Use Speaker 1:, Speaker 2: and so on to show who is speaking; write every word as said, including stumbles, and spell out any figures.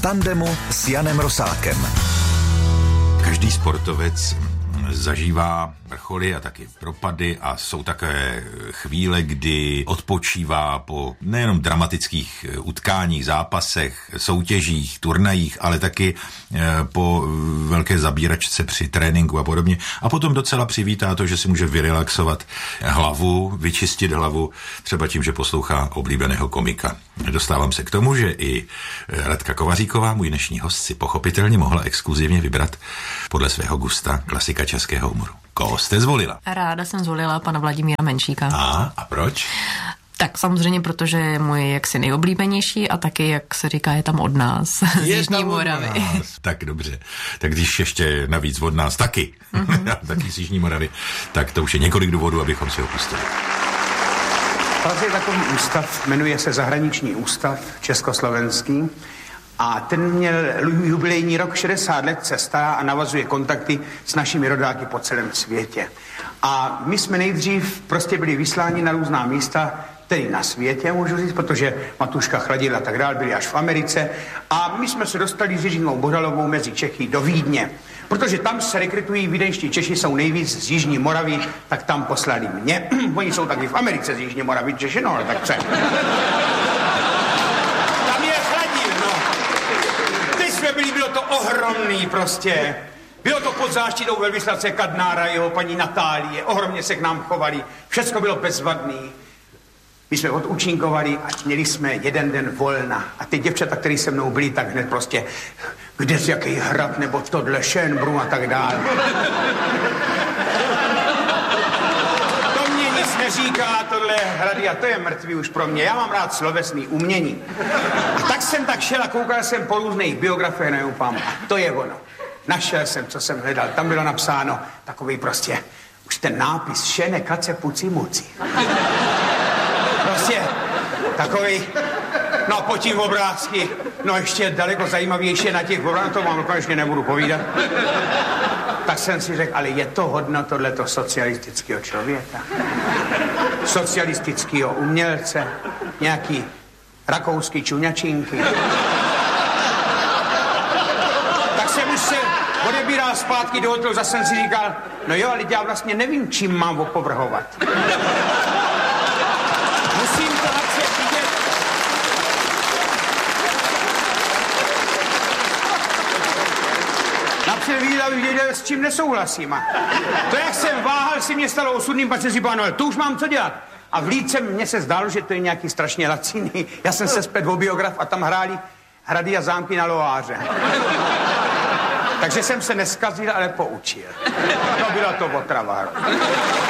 Speaker 1: v tandemu s Janem Rosákem.
Speaker 2: Každý sportovec zažívá vrcholy a taky propady a jsou také chvíle, kdy odpočívá po nejenom dramatických utkáních, zápasech, soutěžích, turnajích, ale taky po velké zabíračce při tréninku a podobně. A potom docela přivítá to, že si může vyrelaxovat hlavu, vyčistit hlavu, třeba tím, že poslouchá oblíbeného komika. Dostávám se k tomu, že i Radka Kovaříková, můj dnešní host, si pochopitelně mohla exkluzivně vybrat podle svého gusta klasika českého humoru. Koho jste zvolila?
Speaker 3: Ráda jsem zvolila pana Vladimíra Menšíka.
Speaker 2: A, a proč?
Speaker 3: Tak samozřejmě, protože je můj jaksi nejoblíbenější a taky, jak se říká, je tam od nás, z Jižní Moravy.
Speaker 2: Tak dobře. Tak když ještě navíc od nás taky, mm-hmm. taky z Jižní Moravy, tak to už je několik důvodů, abychom si ho pustili.
Speaker 4: Praze je takový ústav, jmenuje se Zahraniční ústav československý a ten měl jubilejní rok šedesát let, se stará a navazuje kontakty s našimi rodáky po celém světě. A my jsme nejdřív prostě byli vysláni na různá místa, tedy na světě, můžu říct, protože Matuška Chladil a tak dál byli až v Americe. A my jsme se dostali s Jiřinou Bohdalovou mezi Čechy do Vídně. Protože tam se rekrutují vídeňští Češi, jsou nejvíc z Jižní Moravy, tak tam poslali mě. Oni jsou taky v Americe z Jižní Moravy, Češi, no, ale tak co? Tam je Chladil, no. Teď jsme byli, bylo to ohromný prostě. Bylo to pod záštitou velvyslance Kadnára, jeho paní Natálie, ohromně se k nám chovali, všecko bylo bezvadný. My jsme odúčinkovali a měli jsme jeden den volna. A ty děvčata, které se mnou byly, tak hned prostě, kde z jaký hrad, nebo tohle, Schönbrunn a tak dále. To mě nic neříká, tohle hrady, a to je mrtvý už pro mě. Já mám rád slovesný umění. A tak jsem tak šel a koukal jsem po různých biografiích, neupám. A to je ono. Našel jsem, co jsem hledal. Tam bylo napsáno takový prostě, už ten nápis, šene kace puci muci. Prostě takový, no po tím obrázky, no ještě daleko zajímavější na těch obrázkách, to vám konečně nebudu povídat. Tak jsem si řekl, ale je to hodno tohleto socialistického člověka, socialistického umělce, nějaký rakouský čuňačinky. Tak jsem už se odebíral zpátky do hotelu, zase jsem si říkal, no jo, ale já vlastně nevím, čím mám opovrhovat. Musím to napřed vidět. Napřed vidět, abych věděl, s čím nesouhlasím. A to, jak jsem váhal, si mě stalo osudným, pak jsem si povedal, to už mám co dělat. A v Lídce mně se zdálo, že to je nějaký strašně laciný. Já jsem se zpět o biograf a tam hráli Hrady a zámky na Loáře. Takže jsem se neskazil, ale poučil. No byla to otrava.